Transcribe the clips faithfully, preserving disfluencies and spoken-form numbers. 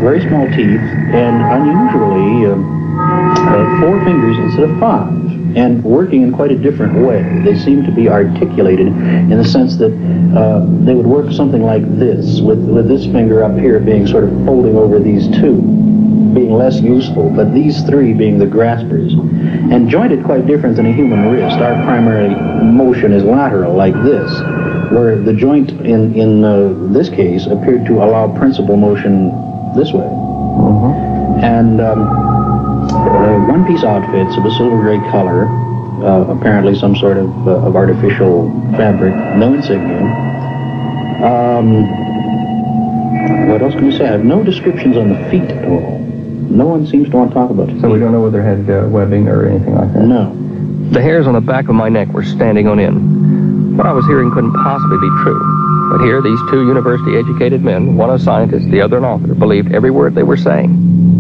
very small teeth, and unusually uh, uh, four fingers instead of five, and working in quite a different way. They seem to be articulated in the sense that uh, they would work something like this, with, with this finger up here being sort of folding over these two, being less useful, but these three being the graspers. And jointed quite different than a human wrist. Our primary motion is lateral, like this, where the joint in, in uh, this case appeared to allow principal motion this way. Mm-hmm. And um, uh, one-piece outfits of a silver gray color, uh, apparently some sort of, uh, of artificial fabric, no insignia. Um, what else can we say? I have no descriptions on the feet at all. No one seems to want to talk about it. So we don't know whether it had uh, webbing or anything like that? No. The hairs on the back of my neck were standing on end. What I was hearing couldn't possibly be true. But here, these two university-educated men, one a scientist, the other an author, believed every word they were saying.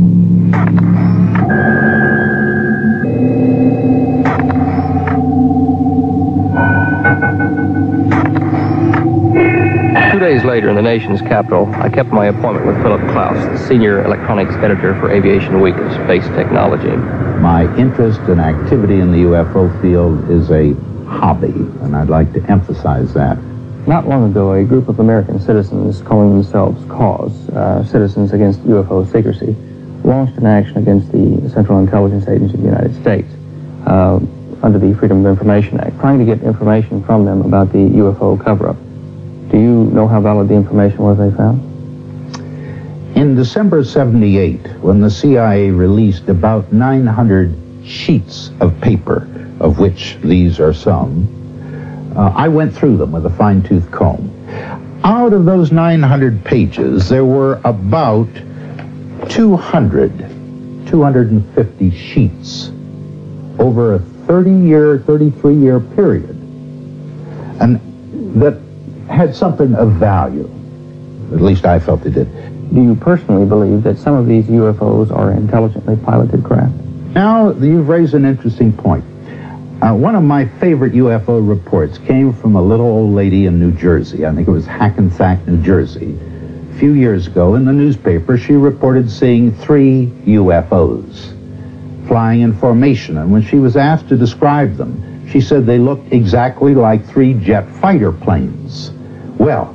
Two days later, in the nation's capital, I kept my appointment with Philip Klaus, the senior electronics editor for Aviation Week of Space Technology. My interest and activity in the U F O field is a hobby, and I'd like to emphasize that. Not long ago, a group of American citizens calling themselves CAUSE, uh, Citizens Against U F O Secrecy, launched an action against the Central Intelligence Agency of the United States uh, under the Freedom of Information Act, trying to get information from them about the U F O cover-up. Do you know how valid the information was they found? In December seventy-eight, when the C I A released about nine hundred sheets of paper, of which these are some, uh, I went through them with a fine-tooth comb. Out of those nine hundred pages, there were about two hundred, two hundred fifty sheets over a thirty-year, thirty-three-year period, and that had something of value. At least I felt it did. Do you personally believe that some of these U F Os are intelligently piloted craft? Now, you've raised an interesting point. Uh, one of my favorite U F O reports came from a little old lady in New Jersey. I think it was Hackensack, New Jersey. A few years ago, in the newspaper, she reported seeing three U F Os flying in formation. And when she was asked to describe them, she said they looked exactly like three jet fighter planes. Well,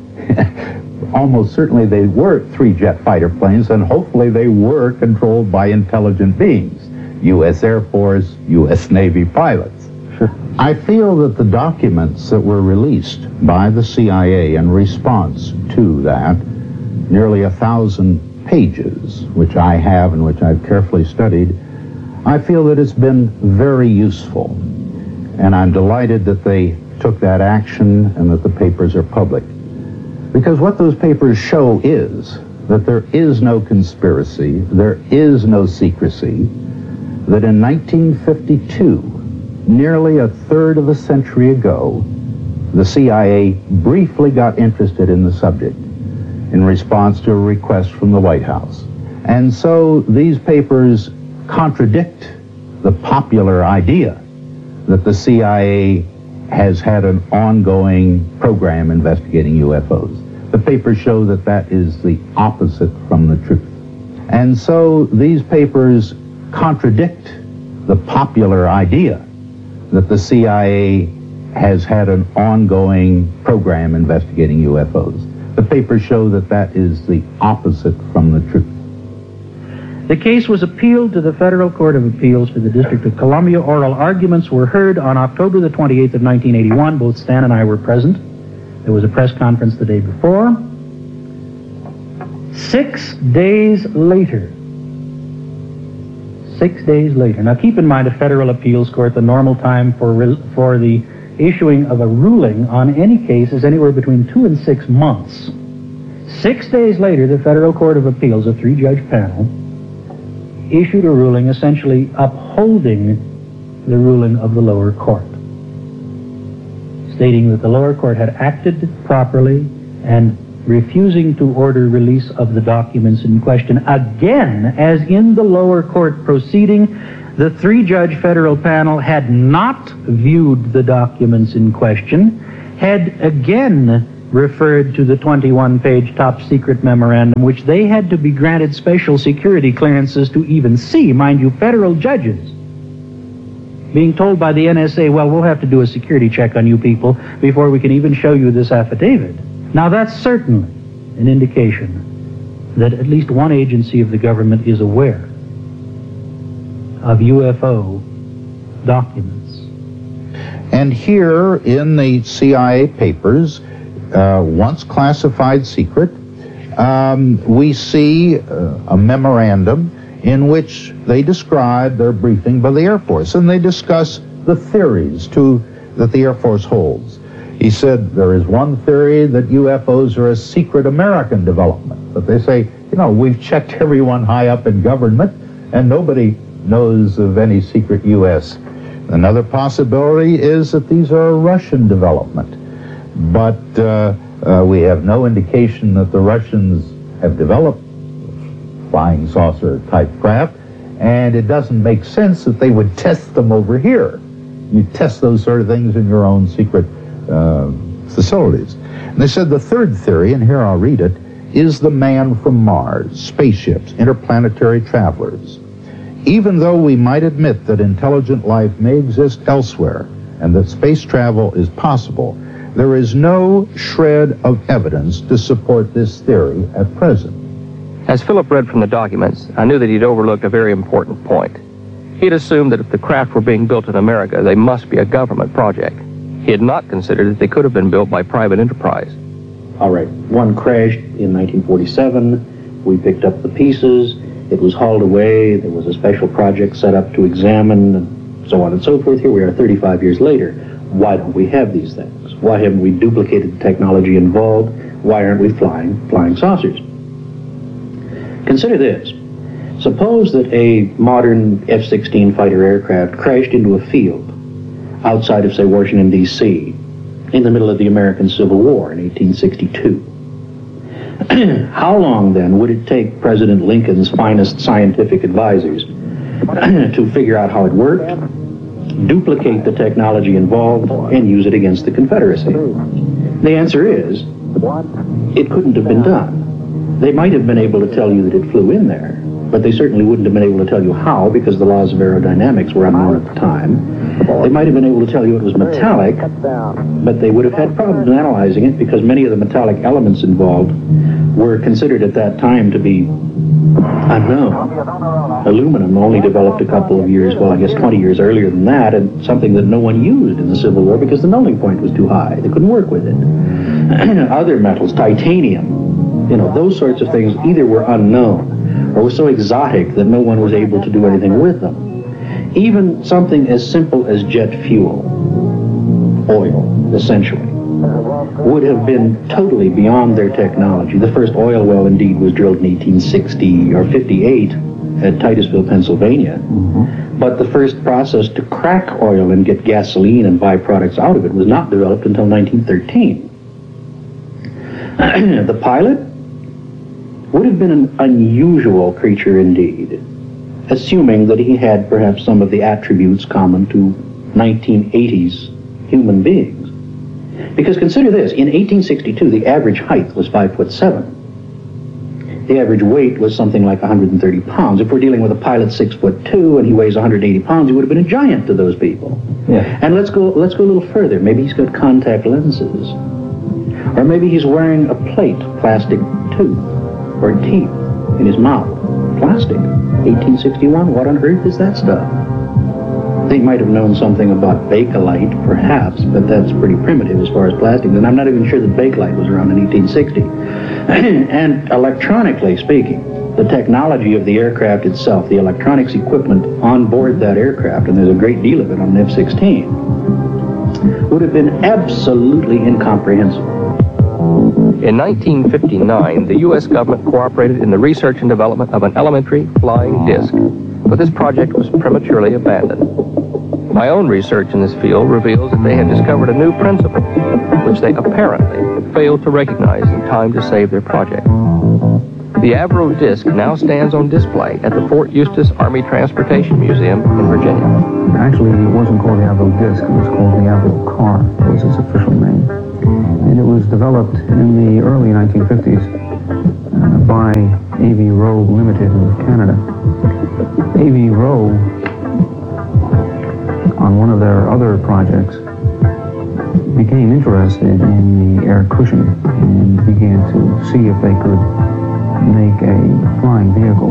almost certainly they were three jet fighter planes, and hopefully they were controlled by intelligent beings, U S Air Force, U S Navy pilots. Sure. I feel that the documents that were released by the C I A in response to that, nearly a thousand pages, which I have and which I've carefully studied, I feel that it's been very useful. And I'm delighted that they took that action and that the papers are public. Because what those papers show is that there is no conspiracy, there is no secrecy, that in nineteen fifty-two, nearly a third of a century ago, the C I A briefly got interested in the subject in response to a request from the White House. And so these papers contradict the popular idea that the C I A has had an ongoing program investigating U F Os. The papers show that that is the opposite from the truth. And so these papers contradict the popular idea that the C I A has had an ongoing program investigating U F Os. The papers show that that is the opposite from the truth. The case was appealed to the Federal Court of Appeals for the District of Columbia. Oral arguments were heard on October the twenty-eighth of nineteen eighty-one. Both Stan and I were present. There was a press conference the day before. Six days later, six days later. Now keep in mind, a federal appeals court, the normal time for, re- for the issuing of a ruling on any case is anywhere between two and six months. Six days later, the Federal Court of Appeals, a three-judge panel, issued a ruling essentially upholding the ruling of the lower court, stating that the lower court had acted properly and refusing to order release of the documents in question. Again, as in the lower court proceeding, the three-judge federal panel had not viewed the documents in question, had again referred to the twenty-one page top secret memorandum, which they had to be granted special security clearances to even see, mind you, federal judges being told by the N S A, well, we'll have to do a security check on you people before we can even show you this affidavit. Now, that's certainly an indication that at least one agency of the government is aware of U F O documents. And here in the C I A papers, uh, once classified secret, um, we see uh, a memorandum in which they describe their briefing by the Air Force, and they discuss the theories to, that the Air Force holds. He said there is one theory that U F Os are a secret American development, but they say, you know, we've checked everyone high up in government, and nobody knows of any secret U S. Another possibility is that these are a Russian development, but uh, uh, we have no indication that the Russians have developed flying saucer type craft, and it doesn't make sense that they would test them over here. You test those sort of things in your own secret uh, facilities. And they said the third theory, and here I'll read it, is the man from Mars, spaceships, interplanetary travelers. Even though we might admit that intelligent life may exist elsewhere and that space travel is possible, there is no shred of evidence to support this theory at present. As Philip read from the documents, I knew that he'd overlooked a very important point. He'd assumed that if the craft were being built in America, they must be a government project. He had not considered that they could have been built by private enterprise. All right, one crashed in nineteen forty-seven. We picked up the pieces. It was hauled away. There was a special project set up to examine, and so on and so forth. Here we are thirty-five years later. Why don't we have these things? Why haven't we duplicated the technology involved? Why aren't we flying flying saucers? Consider this. Suppose that a modern F sixteen fighter aircraft crashed into a field outside of, say, Washington, D C in the middle of the American Civil War in eighteen sixty-two. How long, then, would it take President Lincoln's finest scientific advisors to figure out how it worked, duplicate the technology involved, and use it against the Confederacy? The answer is, it couldn't have been done. They might have been able to tell you that it flew in there, but they certainly wouldn't have been able to tell you how, because the laws of aerodynamics were unknown at the time. They might have been able to tell you it was metallic, but they would have had problems analyzing it because many of the metallic elements involved were considered at that time to be unknown. Aluminum only developed a couple of years, well, I guess twenty years earlier than that, and something that no one used in the Civil War because the melting point was too high. They couldn't work with it. Other metals, titanium, you know, those sorts of things either were unknown or were so exotic that no one was able to do anything with them. Even something as simple as jet fuel, oil, essentially, would have been totally beyond their technology. The first oil well, indeed, was drilled in eighteen sixty or fifty-eight at Titusville, Pennsylvania. Mm-hmm. But the first process to crack oil and get gasoline and byproducts out of it was not developed until nineteen thirteen. The pilot would have been an unusual creature indeed, assuming that he had perhaps some of the attributes common to nineteen eighties human beings. Because consider this, in eighteen sixty-two, the average height was five foot seven. The average weight was something like one hundred thirty pounds. If we're dealing with a pilot six foot two and he weighs one hundred eighty pounds, he would have been a giant to those people. Yeah. And let's go, let's go a little further. Maybe he's got contact lenses. Or maybe he's wearing a plate, plastic tooth, or teeth in his mouth. Plastic. eighteen sixty-one, what on earth is that stuff? They might have known something about Bakelite, perhaps, but that's pretty primitive as far as plastics, and I'm not even sure that Bakelite was around in eighteen sixty. And electronically speaking, the technology of the aircraft itself, the electronics equipment on board that aircraft, and there's a great deal of it on an F sixteen, would have been absolutely incomprehensible. In nineteen fifty-nine, the U S government cooperated in the research and development of an elementary flying disc, but this project was prematurely abandoned. My own research in this field reveals that they had discovered a new principle, which they apparently failed to recognize in time to save their project. The Avro disc now stands on display at the Fort Eustis Army Transportation Museum in Virginia. Actually, it wasn't called the Avro disc, it was called the Avro car. That was its official name. And it was was developed in the early nineteen fifties uh, by A V Rowe Limited of Canada. A V Rowe, on one of their other projects, became interested in the air cushion and began to see if they could make a flying vehicle.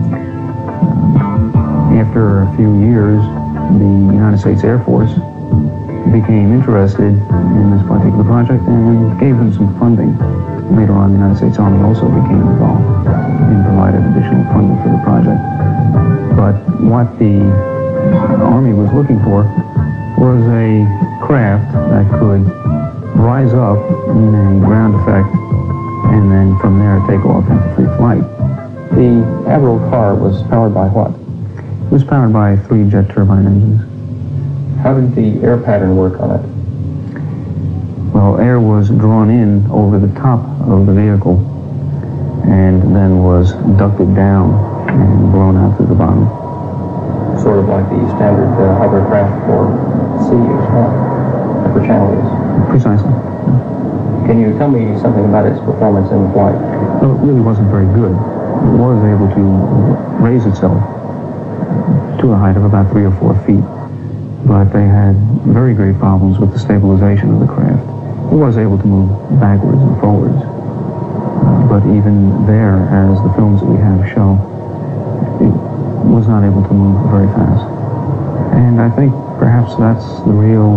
Uh, after a few years, the United States Air Force became interested in this particular project and gave them some funding. Later on, the United States Army also became involved and provided additional funding for the project. But what the Army was looking for was a craft that could rise up in a ground effect and then from there take off into free flight. The Avro car was powered by what? It was powered by three jet turbine engines. How did the air pattern work on it? Well, air was drawn in over the top of the vehicle and then was ducted down and blown out through the bottom. Sort of like the standard uh, hovercraft for sea use, huh? For channel use. Precisely. Can you tell me something about its performance in flight? Well, it really wasn't very good. It was able to raise itself to a height of about three or four feet, but they had very great problems with the stabilization of the craft. It was able to move backwards and forwards, uh, but even there, as the films that we have show, it was not able to move very fast. And I think perhaps that's the real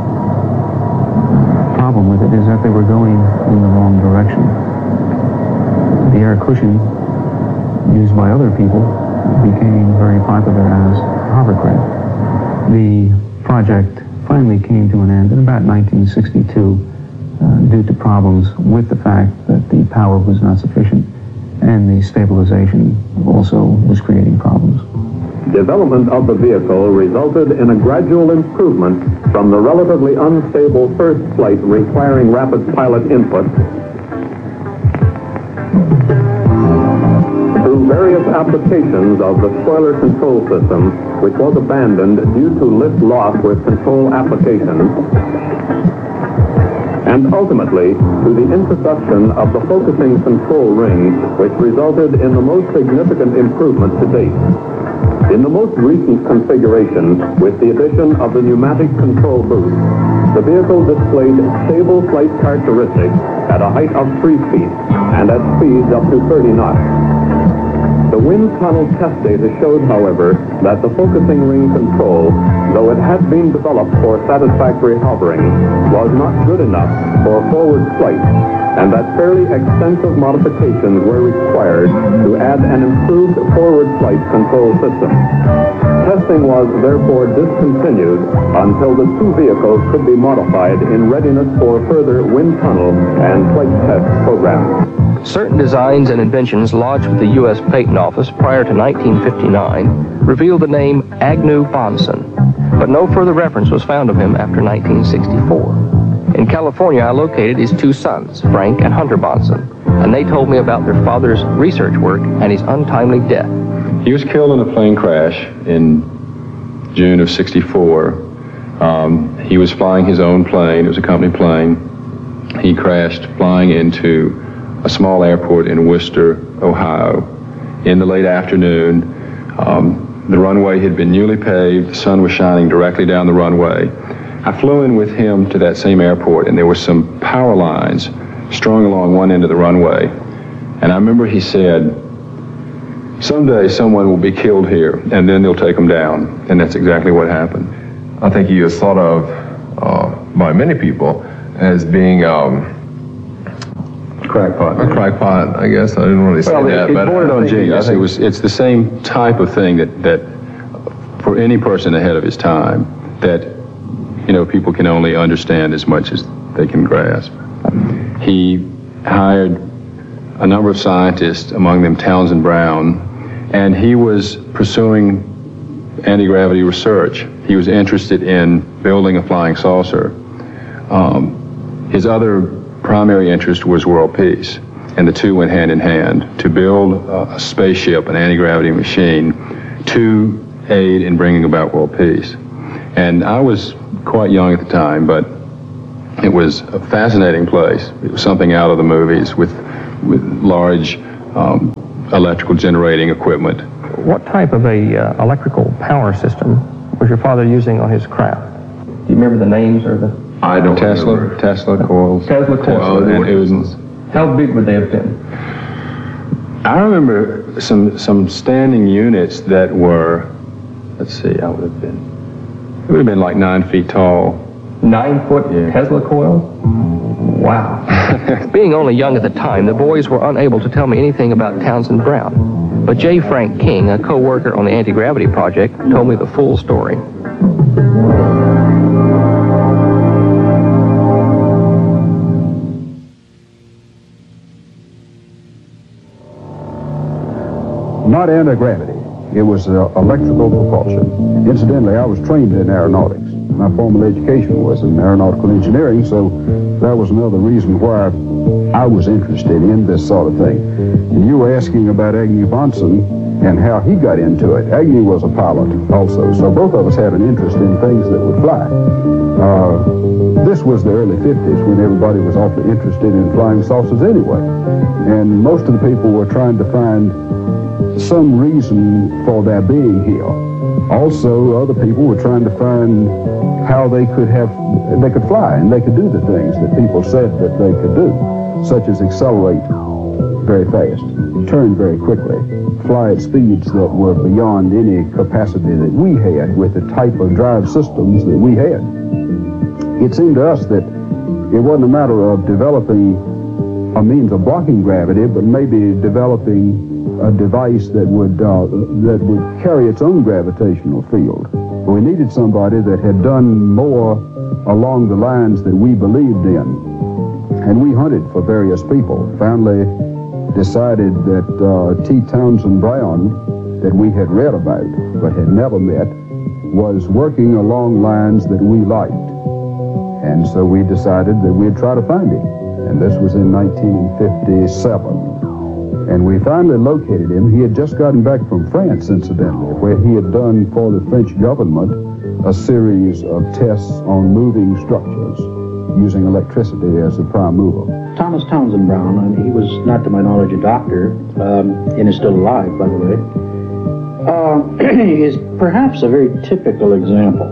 problem with it, is that they were going in the wrong direction. The air cushion used by other people became very popular as hovercraft. The project finally came to an end in about nineteen sixty-two uh, due to problems with the fact that the power was not sufficient and the stabilization also was creating problems. Development of the vehicle resulted in a gradual improvement from the relatively unstable first flight requiring rapid pilot input through various applications of the spoiler control system, which was abandoned due to lift loss with control applications, and ultimately to the introduction of the focusing control ring, which resulted in the most significant improvement to date. In the most recent configuration, with the addition of the pneumatic control booth, the vehicle displayed stable flight characteristics at a height of three feet and at speeds up to thirty knots. The wind tunnel test data showed, however, that the focusing ring control, though it had been developed for satisfactory hovering, was not good enough for forward flight, and that fairly extensive modifications were required to add an improved forward flight control system. Testing was therefore discontinued until the two vehicles could be modified in readiness for further wind tunnel and flight test programs. Certain designs and inventions lodged with the U S Patent Office prior to nineteen fifty-nine revealed the name Agnew Bonson, but no further reference was found of him after nineteen sixty-four. In California, I located his two sons, Frank and Hunter Bonson, and they told me about their father's research work and his untimely death. He was killed in a plane crash in June of sixty-four. Um, he was flying his own plane. It was a company plane. He crashed flying into a small airport in Worcester, Ohio, in the late afternoon. Um, the runway had been newly paved. The sun was shining directly down the runway. I flew in with him to that same airport, and there were some power lines strung along one end of the runway. And I remember he said, "Someday someone will be killed here, and then they'll take them down." And that's exactly what happened. I think he is thought of uh, by many people as being um, Crackpot. a crackpot, I guess. I didn't really say Well, that. it, it but bordered I on think- I genius. It think- was, it's the same type of thing that, that for any person ahead of his time, that, you know, people can only understand as much as they can grasp. He hired a number of scientists, among them Townsend Brown, and he was pursuing anti-gravity research. He was interested in building a flying saucer. Um, his other primary interest was world peace, and the two went hand in hand to build a, a spaceship, an anti-gravity machine, to aid in bringing about world peace. And I was quite young at the time, but It was a fascinating place. It was something out of the movies with, with large um, electrical generating equipment. What type of a uh, electrical power system was your father using on his craft? Do you remember the names or the... I don't Tesla, remember. Tesla coils. Tesla coils. Tesla, and it was, How big would they have been? I remember some some standing units that were, let's see, I would have been, it would have been like nine feet tall. Nine foot Yeah. Tesla coil? Wow. Being only young at the time, the boys were unable to tell me anything about Townsend Brown. But J. Frank King, a co-worker on the anti-gravity project, told me the full story. Not anti-gravity. It was uh, electrical propulsion. Incidentally, I was trained in aeronautics. My formal education was in aeronautical engineering, so that was another reason why I was interested in this sort of thing. And you were asking about Agnew Bonson and how he got into it. Agnew was a pilot also, so both of us had an interest in things that would fly. Uh, this was the early fifties when everybody was awfully interested in flying saucers anyway. And most of the people were trying to find some reason for their being here. Also, other people were trying to find how they could have, they could fly and they could do the things that people said that they could do, such as accelerate very fast, turn very quickly, fly at speeds that were beyond any capacity that we had with the type of drive systems that we had. It seemed to us that it wasn't a matter of developing a means of blocking gravity, but maybe developing a device that would uh, that would carry its own gravitational field. We needed somebody that had done more along the lines that we believed in. And we hunted for various people. Finally decided that uh, T. Townsend Brown, that we had read about but had never met, was working along lines that we liked. And so we decided that we'd try to find him. And this was in nineteen fifty-seven. And we finally located him. He had just gotten back from France, incidentally, where he had done for the French government a series of tests on moving structures using electricity as the prime mover. Thomas Townsend Brown, and he was not to my knowledge a doctor, um, and is still alive, by the way, uh, is perhaps a very typical example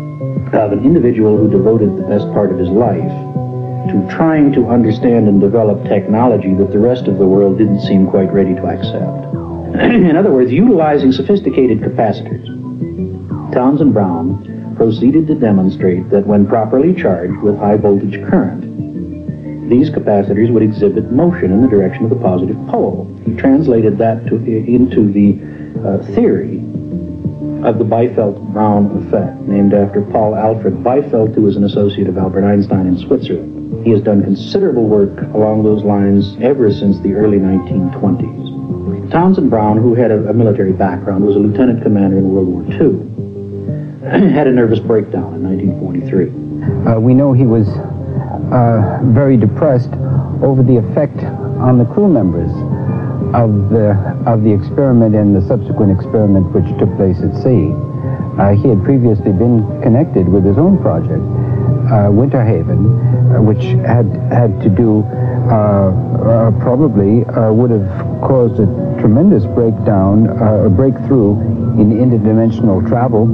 of an individual who devoted the best part of his life to trying to understand and develop technology that the rest of the world didn't seem quite ready to accept. In other words, utilizing sophisticated capacitors, Townsend Brown proceeded to demonstrate that when properly charged with high voltage current, these capacitors would exhibit motion in the direction of the positive pole. He translated that to, into the uh, theory of the Biefeld-Brown effect, named after Paul Alfred Biefeld, who was an associate of Albert Einstein in Switzerland. He has done considerable work along those lines ever since the early nineteen twenties. Townsend Brown, who had a, a military background, was a lieutenant commander in World War Two, had a nervous breakdown in nineteen forty-three. Uh, we know he was uh, very depressed over the effect on the crew members of the of the experiment and the subsequent experiment which took place at sea. Uh, he had previously been connected with his own project, uh, Winter Haven, uh, which had had to do uh, uh, probably uh, would have caused a tremendous breakdown, uh, a breakthrough in interdimensional travel,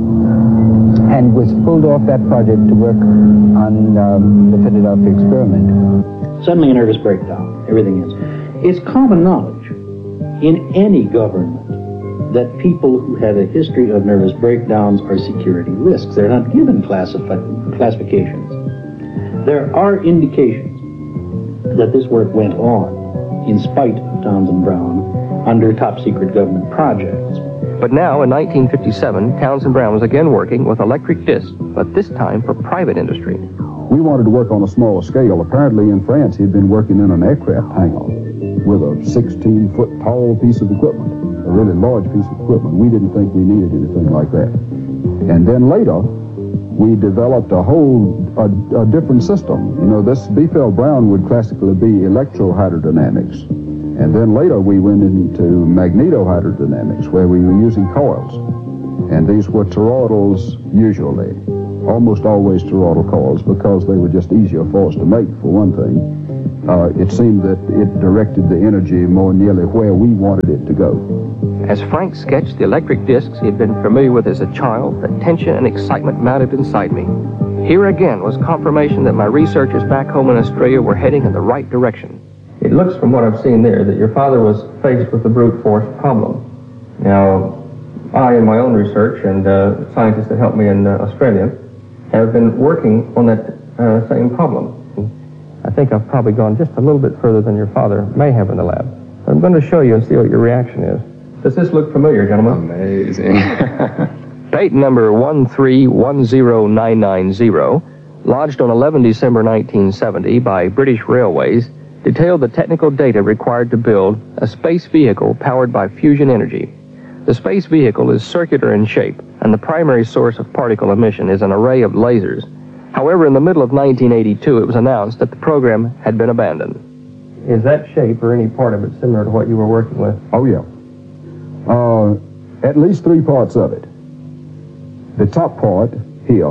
and was pulled off that project to work on um, the Philadelphia experiment. Suddenly a nervous breakdown, everything is. It's common knowledge in any government that people who have a history of nervous breakdowns are security risks. They're not given classifi- classifications. There are indications that this work went on, in spite of Townsend Brown, under top-secret government projects. But now, in nineteen fifty-seven, Townsend Brown was again working with electric discs, but this time for private industry. We wanted to work on a smaller scale. Apparently in France he'd been working in an aircraft hangar with a sixteen foot tall piece of equipment, a really large piece of equipment. We didn't think we needed anything like that. And then later, we developed a whole, a, a different system. You know, this Biefeld-Brown would classically be electrohydrodynamics. And then later we went into magnetohydrodynamics, where we were using coils. And these were toroidals usually, almost always toroidal coils, because they were just easier for us to make, for one thing. Uh, it seemed that it directed the energy more nearly where we wanted it to go. As Frank sketched the electric discs he had been familiar with as a child, the tension and excitement mounted inside me. Here again was confirmation that my researchers back home in Australia were heading in the right direction. It looks from what I've seen there that your father was faced with the brute force problem. Now, I, in my own research, and uh, scientists that helped me in uh, Australia, have been working on that uh, same problem. I think I've probably gone just a little bit further than your father may have in the lab. I'm going to show you and see what your reaction is. Does this look familiar, gentlemen? Amazing. Patent number one three one zero nine nine zero, lodged on eleven December nineteen seventy by British Railways, detailed the technical data required to build a space vehicle powered by fusion energy. The space vehicle is circular in shape, and the primary source of particle emission is an array of lasers. However, in the middle of nineteen eighty-two, it was announced that the program had been abandoned. Is that shape or any part of it similar to what you were working with? Oh, yeah. Uh, at least three parts of it. The top part here,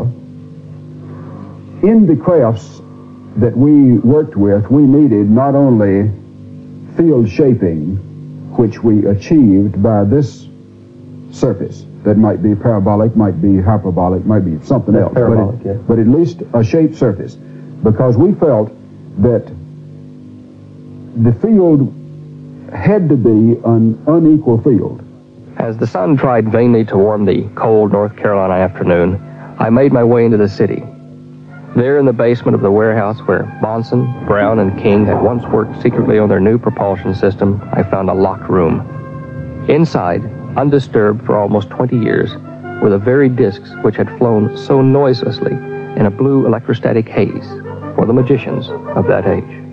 in the crafts that we worked with, we needed not only field shaping, which we achieved by this surface, that might be parabolic, might be hyperbolic, might be something That's else, parabolic, but, it, yeah. but at least a shaped surface, because we felt that the field had to be an unequal field. As the sun tried vainly to warm the cold North Carolina afternoon, I made my way into the city. There in the basement of the warehouse where Bonson, Brown, and King had once worked secretly on their new propulsion system, I found a locked room. Inside, undisturbed for almost twenty years, were the very discs which had flown so noiselessly in a blue electrostatic haze for the magicians of that age.